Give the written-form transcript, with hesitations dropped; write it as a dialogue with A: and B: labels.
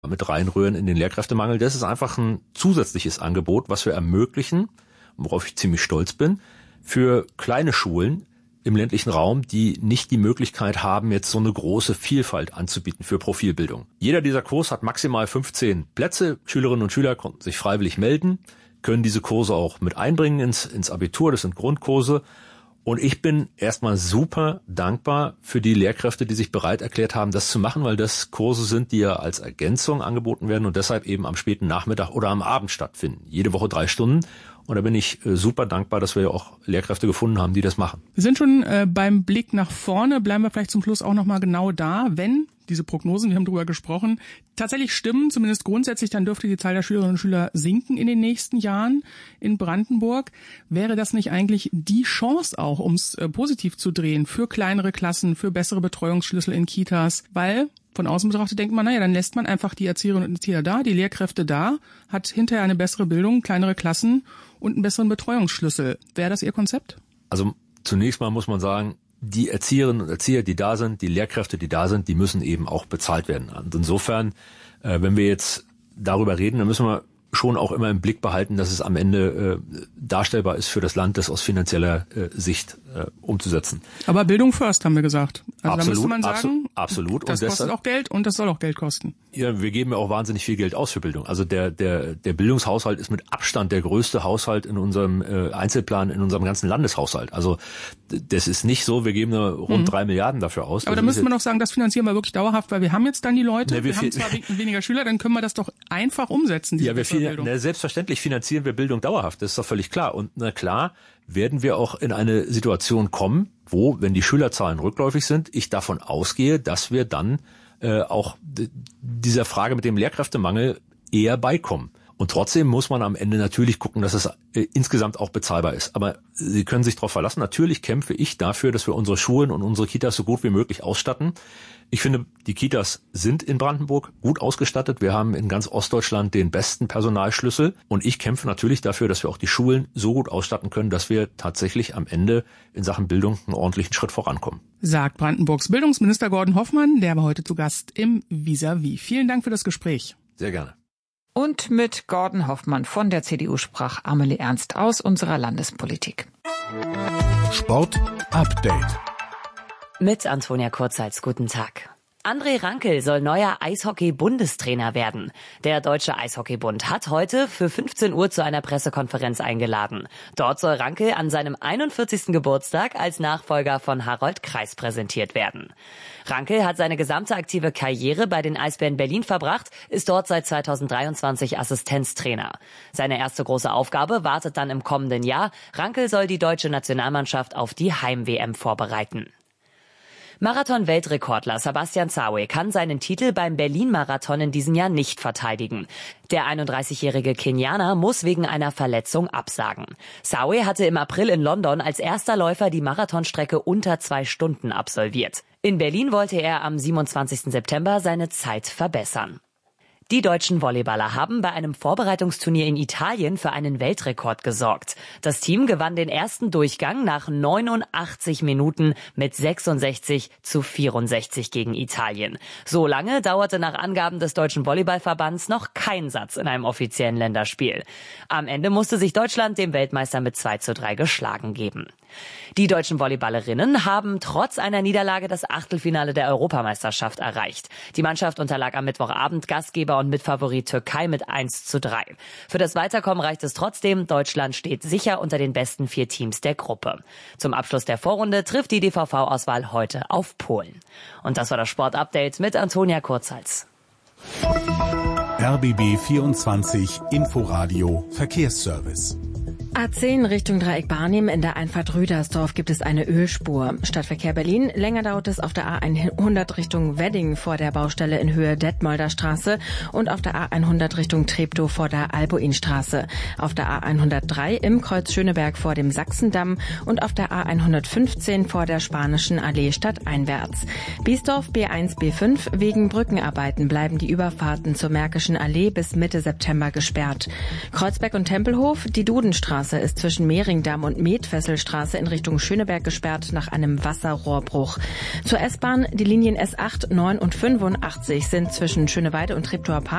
A: mit reinrühren in den Lehrkräftemangel. Das ist einfach ein zusätzliches Angebot, was wir ermöglichen, worauf ich ziemlich stolz bin, für kleine Schulen im ländlichen Raum, die nicht die Möglichkeit haben, jetzt so eine große Vielfalt anzubieten für Profilbildung. Jeder dieser Kurse hat maximal 15 Plätze. Schülerinnen und Schüler konnten sich freiwillig melden, können diese Kurse auch mit einbringen ins Abitur. Das sind Grundkurse. Und ich bin erstmal super dankbar für die Lehrkräfte, die sich bereit erklärt haben, das zu machen, weil das Kurse sind, die ja als Ergänzung angeboten werden und deshalb eben am späten Nachmittag oder am Abend stattfinden. Jede Woche 3 Stunden. Und da bin ich super dankbar, dass wir ja auch Lehrkräfte gefunden haben, die das machen.
B: Wir sind schon beim Blick nach vorne. Bleiben wir vielleicht zum Schluss auch nochmal genau da. Wenn diese Prognosen, wir haben drüber gesprochen, tatsächlich stimmen, zumindest grundsätzlich, dann dürfte die Zahl der Schülerinnen und Schüler sinken in den nächsten Jahren in Brandenburg. Wäre das nicht eigentlich die Chance auch, um es positiv zu drehen, für kleinere Klassen, für bessere Betreuungsschlüssel in Kitas? Weil von außen betrachtet denkt man, naja, dann lässt man einfach die Erzieherinnen und Erzieher da, die Lehrkräfte da, hat hinterher eine bessere Bildung, kleinere Klassen und einen besseren Betreuungsschlüssel. Wäre das Ihr Konzept?
A: Also zunächst mal muss man sagen, die Erzieherinnen und Erzieher, die da sind, die Lehrkräfte, die da sind, die müssen eben auch bezahlt werden. Und insofern, wenn wir jetzt darüber reden, dann müssen wir schon auch immer im Blick behalten, dass es am Ende darstellbar ist für das Land, das aus finanzieller Sicht umzusetzen.
B: Aber Bildung first, haben wir gesagt. Also
A: absolut,
B: da müsste man sagen,
A: absolut.
B: Das kostet auch Geld und das soll auch Geld kosten.
A: Ja, wir geben ja auch wahnsinnig viel Geld aus für Bildung. Also der Bildungshaushalt ist mit Abstand der größte Haushalt in unserem Einzelplan, in unserem ganzen Landeshaushalt. Also das ist nicht so, wir geben nur rund 3 Milliarden dafür aus.
B: Aber da müssen wir noch sagen, das finanzieren wir wirklich dauerhaft, weil wir haben jetzt dann die Leute, wir haben zwar weniger Schüler, dann können wir das doch einfach umsetzen, diese Bildung.
A: Selbstverständlich finanzieren wir Bildung dauerhaft, das ist doch völlig klar. Und na klar werden wir auch in eine Situation kommen, wo, wenn die Schülerzahlen rückläufig sind, ich davon ausgehe, dass wir dann auch dieser Frage mit dem Lehrkräftemangel eher beikommen. Und trotzdem muss man am Ende natürlich gucken, dass es insgesamt auch bezahlbar ist. Aber Sie können sich darauf verlassen, natürlich kämpfe ich dafür, dass wir unsere Schulen und unsere Kitas so gut wie möglich ausstatten. Ich finde, die Kitas sind in Brandenburg gut ausgestattet. Wir haben in ganz Ostdeutschland den besten Personalschlüssel. Und ich kämpfe natürlich dafür, dass wir auch die Schulen so gut ausstatten können, dass wir tatsächlich am Ende in Sachen Bildung einen ordentlichen Schritt vorankommen.
B: Sagt Brandenburgs Bildungsminister Gordon Hoffmann, der war heute zu Gast im Vis-à-vis. Vielen Dank für das Gespräch.
A: Sehr gerne.
C: Und mit Gordon Hoffmann von der CDU sprach Amelie Ernst aus unserer Landespolitik.
D: Sport Update.
E: Mit Antonia Kurzhals, guten Tag. André Rankel soll neuer Eishockey-Bundestrainer werden. Der Deutsche Eishockeybund hat heute für 15 Uhr zu einer Pressekonferenz eingeladen. Dort soll Rankel an seinem 41. Geburtstag als Nachfolger von Harold Kreis präsentiert werden. Rankel hat seine gesamte aktive Karriere bei den Eisbären Berlin verbracht, ist dort seit 2023 Assistenztrainer. Seine erste große Aufgabe wartet dann im kommenden Jahr. Rankel soll die deutsche Nationalmannschaft auf die Heim-WM vorbereiten. Marathon-Weltrekordler Sebastian Sawe kann seinen Titel beim Berlin-Marathon in diesem Jahr nicht verteidigen. Der 31-jährige Kenianer muss wegen einer Verletzung absagen. Sawe hatte im April in London als erster Läufer die Marathonstrecke unter 2 Stunden absolviert. In Berlin wollte er am 27. September seine Zeit verbessern. Die deutschen Volleyballer haben bei einem Vorbereitungsturnier in Italien für einen Weltrekord gesorgt. Das Team gewann den ersten Durchgang nach 89 Minuten mit 66:64 gegen Italien. So lange dauerte nach Angaben des Deutschen Volleyballverbands noch kein Satz in einem offiziellen Länderspiel. Am Ende musste sich Deutschland dem Weltmeister mit 2:3 geschlagen geben. Die deutschen Volleyballerinnen haben trotz einer Niederlage das Achtelfinale der Europameisterschaft erreicht. Die Mannschaft unterlag am Mittwochabend Gastgeber und Mitfavorit Türkei mit 1:3. Für das Weiterkommen reicht es trotzdem. Deutschland steht sicher unter den besten 4 Teams der Gruppe. Zum Abschluss der Vorrunde trifft die DVV-Auswahl heute auf Polen. Und das war das Sportupdate mit Antonia Kurzhals.
D: RBB 24 Inforadio Verkehrsservice.
F: A10 Richtung Dreieck Barnim in der Einfahrt Rüdersdorf gibt es eine Ölspur. Stadtverkehr Berlin. Länger dauert es auf der A100 Richtung Wedding vor der Baustelle in Höhe Detmolder Straße und auf der A100 Richtung Treptow vor der Albuinstraße. Auf der A103 im Kreuz Schöneberg vor dem Sachsendamm und auf der A115 vor der Spanischen Allee stadteinwärts. Biesdorf B1, B5. Wegen Brückenarbeiten bleiben die Überfahrten zur Märkischen Allee bis Mitte September gesperrt. Kreuzberg und Tempelhof, die Dudenstraße Straße ist zwischen Mehringdamm und Metfesselstraße in Richtung Schöneberg gesperrt nach einem Wasserrohrbruch. Zur S-Bahn, die Linien S8, 9 und 85 sind zwischen Schöneweide und Treptower Park